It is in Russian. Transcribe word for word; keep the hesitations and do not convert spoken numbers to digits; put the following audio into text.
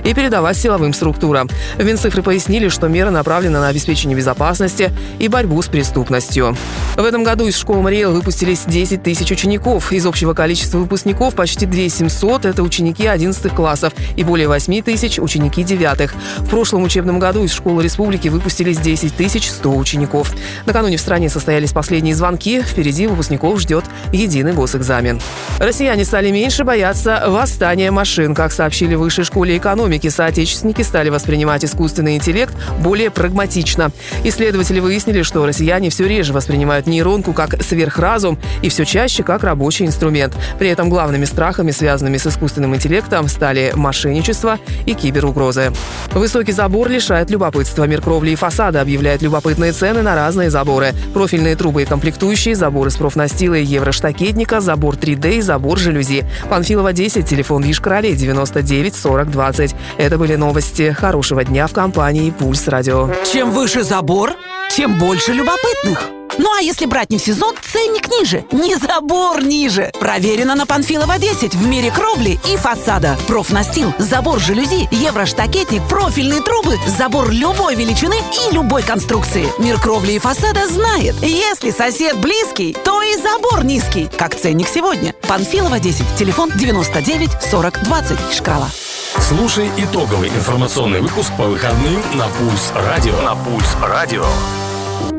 и передавать силовым структурам. В Минцифры пояснили, что мера направлена на обеспечение безопасности и борьбу с преступностью. В этом году из школы Мариэл выпустились десять тысяч учеников. Из общего количества выпускников почти две тысячи семьсот – это ученики одиннадцатых классов и более восемь тысяч – ученики девятых. В прошлом учебном году из школы республики выпустились десять тысяч сто учеников. Накануне в стране состоялись последние звонки. Впереди выпускников ждет единый госэкзамен. Россияне стали меньше бояться восстания машин. Как сообщили в Высшей школе экономики, соотечественники стали воспринимать искусственный интеллект более прагматично. Исследователи выяснили, что россияне все реже воспринимают нейронку как сверхразум и все чаще как рабочий инструмент. При этом главными страхами, связанными с искусственным интеллектом, стали мошенничество и киберугрозы. Высокий забор лишает любопытства. Мир кровли и фасада объявляет любопытные цены на разные заборы. Профильные трубы и комплектующие, забор из профнастила и евроштакетника, забор три дэ и забор жалюзи. Панфилова, десять, телефон Виш-Королей девяносто девять сорок двадцать. Это были новости. Хорошего дня в компании «Пульс Радио». Чем выше забор, тем больше любопытных. Ну а если брать не в сезон, ценник ниже, не забор ниже. Проверено на Панфилова, десять в мире кровли и фасада. Профнастил, забор жалюзи, евроштакетник, профильные трубы, забор любой величины и любой конструкции. Мир кровли и фасада знает, если сосед близкий, то и забор низкий. Как ценник сегодня. Панфилова, десять, телефон девяносто девять сорок двадцать, Шкрала. Слушай итоговый информационный выпуск по выходным на Пульс Радио. На Пульс Радио.